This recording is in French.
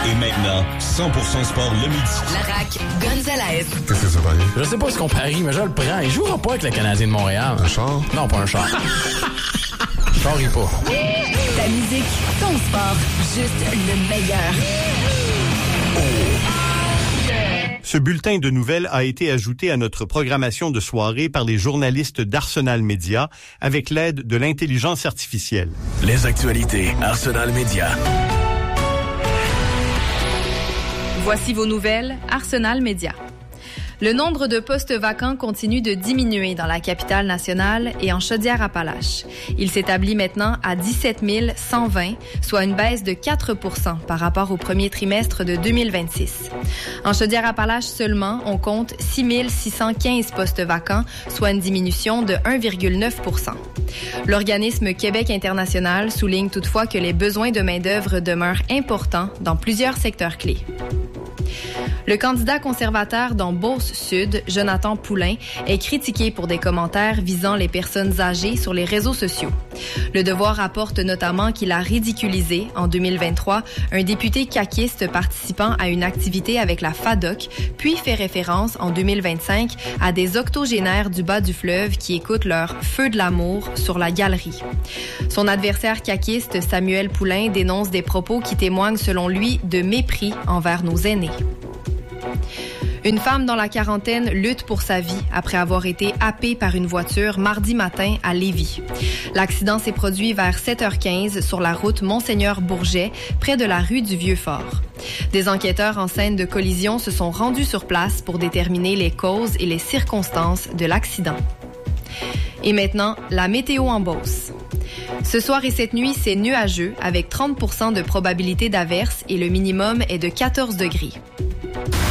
Et maintenant, 100% sport le midi. Larac, Gonzalez. Qu'est-ce que ça parie? Je sais pas ce qu'on parie, mais je le prends. Il jouera pas avec le Canadien de Montréal. Un char? Non, pas un char. Char, il pas. Ta musique, ton sport, juste le meilleur. Ce bulletin de nouvelles a été ajouté à notre programmation de soirée par les journalistes d'Arsenal Média avec l'aide de l'intelligence artificielle. Les actualités Arsenal Média. Voici vos nouvelles Arsenal Média. Le nombre de postes vacants continue de diminuer dans la capitale nationale et en Chaudière-Appalaches. Il s'établit maintenant à 17 120, soit une baisse de 4 % par rapport au premier trimestre de 2026. En Chaudière-Appalaches seulement, on compte 6 615 postes vacants, soit une diminution de 1,9 %. L'organisme Québec International souligne toutefois que les besoins de main-d'œuvre demeurent importants dans plusieurs secteurs clés. Le candidat conservateur dans Beauce-Sud, Jonathan Poulain, est critiqué pour des commentaires visant les personnes âgées sur les réseaux sociaux. Le Devoir rapporte notamment qu'il a ridiculisé, en 2023, un député caquiste participant à une activité avec la FADOC, puis fait référence, en 2025, à des octogénaires du bas du fleuve qui écoutent leur « feu de l'amour » sur la galerie. Son adversaire caquiste, Samuel Poulain, dénonce des propos qui témoignent, selon lui, de mépris envers nos aînés. Une femme dans la quarantaine lutte pour sa vie après avoir été happée par une voiture mardi matin à Lévis. L'accident s'est produit vers 7h15 sur la route Monseigneur-Bourget, près de la rue du Vieux-Fort. Des enquêteurs en scène de collision se sont rendus sur place pour déterminer les causes et les circonstances de l'accident. Et maintenant, la météo en Beauce. Ce soir et cette nuit, c'est nuageux avec 30 % de probabilité d'averse et le minimum est de 14 degrés.